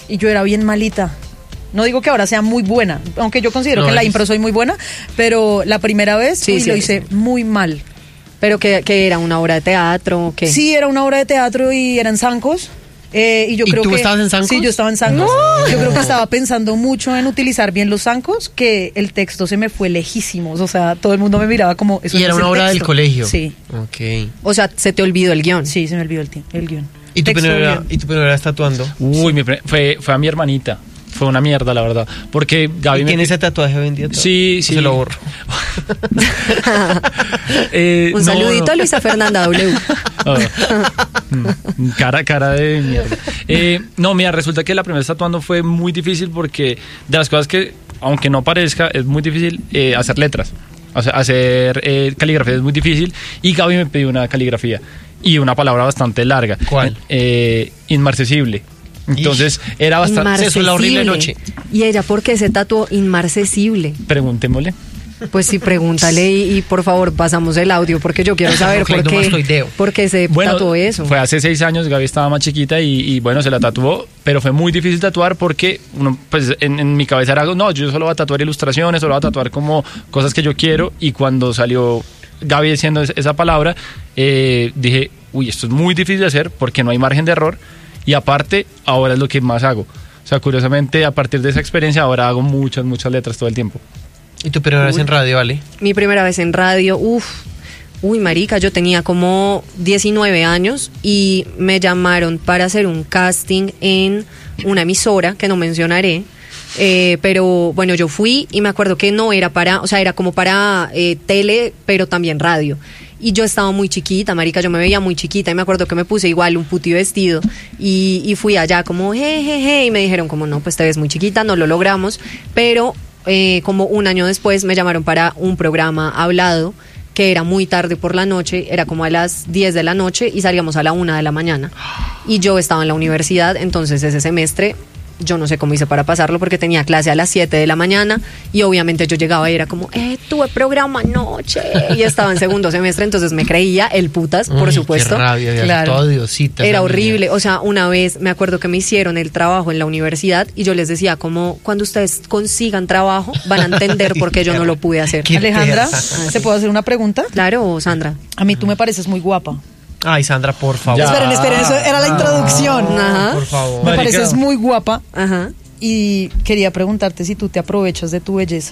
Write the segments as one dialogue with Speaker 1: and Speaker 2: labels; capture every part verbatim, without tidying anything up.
Speaker 1: y yo era bien malita. No digo que ahora sea muy buena, aunque yo considero no, que en la impro soy muy buena, pero la primera vez sí, uy, sí, lo hice sí. muy mal.
Speaker 2: ¿Pero que, que era una obra de teatro o qué?
Speaker 1: Sí, era una obra de teatro y eran zancos. Eh, y yo
Speaker 3: ¿Y
Speaker 1: creo
Speaker 3: tú
Speaker 1: que,
Speaker 3: estabas en zancos?
Speaker 1: Sí, yo estaba en zancos. No. Yo creo que estaba pensando mucho en utilizar bien los zancos, que el texto se me fue lejísimos. O sea, todo el mundo me miraba como... Eso
Speaker 3: ¿Y era una obra texto. del colegio?
Speaker 1: Sí.
Speaker 3: Ok.
Speaker 2: O sea, ¿se te olvidó el guión?
Speaker 1: Sí, se me olvidó el, el guión.
Speaker 3: ¿Y tu primera ¿Y tu primera vez tatuando?
Speaker 4: Uy, mi, fue, fue a mi hermanita. Fue una mierda, la verdad. Porque Gaby
Speaker 3: ¿Y
Speaker 4: me...
Speaker 3: tiene ese tatuaje hoy en día?
Speaker 4: Sí, sí.
Speaker 3: Se lo borro.
Speaker 2: eh, Un saludito no, no. a Luisa Fernanda W.
Speaker 4: Oh. Cara, cara de mierda. Eh, no, mira, resulta que la primera vez tatuando fue muy difícil porque de las cosas que, aunque no parezca, es muy difícil eh, hacer letras. O sea, hacer eh, caligrafía es muy difícil. Y Gaby me pidió una caligrafía y una palabra bastante larga.
Speaker 3: ¿Cuál?
Speaker 4: Eh, inmarcesible. Entonces Ish. era bastante...
Speaker 3: Eso es la horrible noche.
Speaker 2: ¿Y ella por qué se tatuó inmarcesible?
Speaker 4: Preguntémosle.
Speaker 2: Pues sí, pregúntale y, y por favor pasamos el audio porque yo quiero saber por qué, por qué se
Speaker 4: bueno,
Speaker 2: tatuó eso.
Speaker 4: Fue hace seis años, Gaby estaba más chiquita y, y bueno, se la tatuó, pero fue muy difícil tatuar porque uno, pues en, en mi cabeza era, no, yo solo voy a tatuar ilustraciones, solo voy a tatuar como cosas que yo quiero, y cuando salió Gaby diciendo esa palabra, eh, dije, uy, esto es muy difícil de hacer porque no hay margen de error. Y aparte, ahora es lo que más hago. O sea, curiosamente, a partir de esa experiencia, ahora hago muchas, muchas letras todo el tiempo.
Speaker 3: ¿Y tu primera Uy. vez en radio, Ale?
Speaker 2: Mi primera vez en radio, uff. Uy, marica, yo tenía como diecinueve años y me llamaron para hacer un casting en una emisora que no mencionaré. Eh, pero bueno, yo fui y me acuerdo que no era para, o sea, era como para eh, tele, pero también radio. Y yo estaba muy chiquita, marica, yo me veía muy chiquita y me acuerdo que me puse igual un puti vestido y, y fui allá como jejeje je, je, y me dijeron como no, pues te ves muy chiquita, no lo logramos, pero eh, como un año después me llamaron para un programa hablado que era muy tarde por la noche, era como a las diez de la noche y salíamos a la una de la mañana y yo estaba en la universidad, entonces ese semestre yo no sé cómo hice para pasarlo porque tenía clase a las siete de la mañana y obviamente yo llegaba y era como, eh, tuve programa anoche y estaba en segundo semestre, entonces me creía el putas, por
Speaker 3: Uy,
Speaker 2: supuesto.
Speaker 3: Qué rabia,
Speaker 2: claro.
Speaker 3: Todo Diosita.
Speaker 2: Era horrible, o sea, una vez me acuerdo que me hicieron el trabajo en la universidad y yo les decía como, cuando ustedes consigan trabajo van a entender por qué yo no lo pude hacer.
Speaker 1: Alejandra, ¿se puede hacer una pregunta?
Speaker 2: Claro, Sandra.
Speaker 1: A mí tú me pareces muy guapa.
Speaker 3: Ay, Sandra, por favor.
Speaker 1: Ya. Esperen, esperen, eso era la introducción.
Speaker 2: Ajá.
Speaker 3: Por favor.
Speaker 1: Me pareces muy guapa.
Speaker 2: Ajá.
Speaker 1: Y quería preguntarte si tú te aprovechas de tu belleza.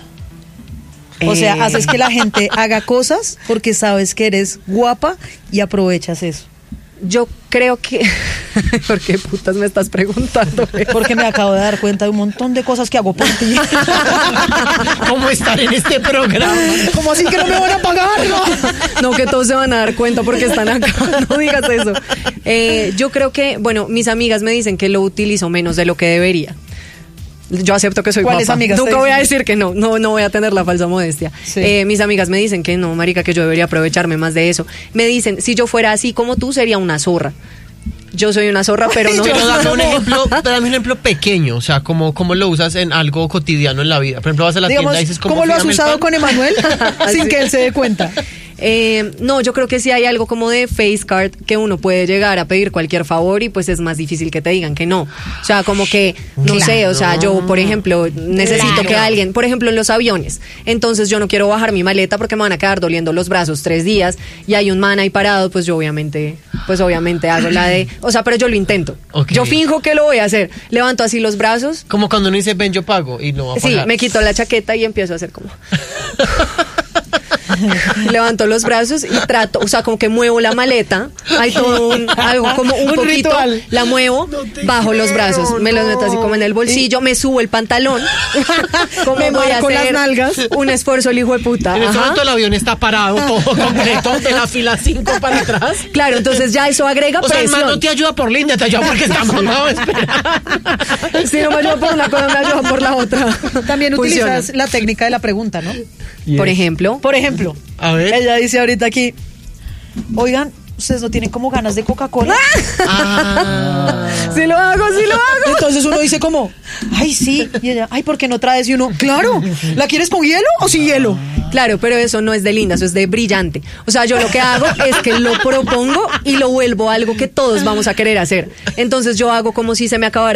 Speaker 1: O
Speaker 2: eh.
Speaker 1: sea, haces que la gente haga cosas porque sabes que eres guapa y aprovechas eso.
Speaker 2: Yo creo que... ¿Por qué putas me estás preguntando?
Speaker 1: Porque me acabo de dar cuenta de un montón de cosas que hago por ti.
Speaker 3: ¿Cómo estar en este programa?
Speaker 1: ¿Cómo así que no me van a pagar?
Speaker 2: No, no, que todos se van a dar cuenta porque están acá. No digas eso. Eh, yo creo que, bueno, mis amigas me dicen que lo utilizo menos de lo que debería. Yo acepto que soy
Speaker 1: ¿Cuáles
Speaker 2: guapa.
Speaker 1: amigas?
Speaker 2: Nunca voy a decir que no, no, no voy a tener la falsa modestia. Sí. Eh, mis amigas me dicen que no, marica, que yo debería aprovecharme más de eso. Me dicen, si yo fuera así como tú, sería una zorra. Yo soy una zorra, pero no.
Speaker 3: Pero dame un ejemplo, dame un ejemplo pequeño, o sea, como, como lo usas en algo cotidiano en la vida. Por ejemplo, vas a la
Speaker 1: Digamos,
Speaker 3: tienda y dices, ¿cómo,
Speaker 1: ¿cómo lo has usado con Emanuel? Sin que él se dé cuenta.
Speaker 2: Eh, no, yo creo que sí hay algo como de face card que uno puede llegar a pedir cualquier favor y pues es más difícil que te digan que no. O sea, como que, no claro. sé, o sea, yo, por ejemplo, necesito claro. que alguien, por ejemplo, en los aviones, entonces yo no quiero bajar mi maleta porque me van a quedar doliendo los brazos tres días y hay un man ahí parado, pues yo obviamente, pues obviamente hago la de, o sea, pero yo lo intento. Okay. Yo finjo que lo voy a hacer. Levanto así los brazos.
Speaker 3: Como cuando uno dice, ven, yo pago y no va a pagar.
Speaker 2: Sí, me quito la chaqueta y empiezo a hacer como... Levanto los brazos y trato, o sea, como que muevo la maleta, hay todo un, algo como un, un poquito, ritual. La muevo, no bajo quiero, los brazos, me los meto así como en el bolsillo, me subo el pantalón, como me voy a hacer
Speaker 1: las nalgas.
Speaker 2: Un esfuerzo el hijo de puta.
Speaker 3: En ese momento el avión está parado todo completo, de la fila cinco para atrás.
Speaker 2: Claro, entonces ya eso agrega
Speaker 3: o
Speaker 2: presión.
Speaker 3: O sea, el man no te ayuda por línea, te ayuda porque está mamado, espera.
Speaker 2: Si no me ayuda por una cosa, me ayuda por la otra.
Speaker 1: También Funciona. Utilizas la técnica de la pregunta, ¿no?
Speaker 2: Yes. Por ejemplo.
Speaker 1: Por ejemplo.
Speaker 3: A ver.
Speaker 1: Ella dice ahorita aquí, oigan, ¿ustedes no tienen como ganas de Coca-Cola?
Speaker 2: Ah. Sí lo hago, sí lo hago.
Speaker 1: Entonces uno dice como, ay, sí. Y ella, ay, ¿por qué no traes? Y uno, claro, ¿la quieres con hielo o sin hielo?
Speaker 2: Claro, pero eso no es de linda, eso es de brillante. O sea, yo lo que hago es que lo propongo y lo vuelvo algo que todos vamos a querer hacer. Entonces yo hago como si se me acabara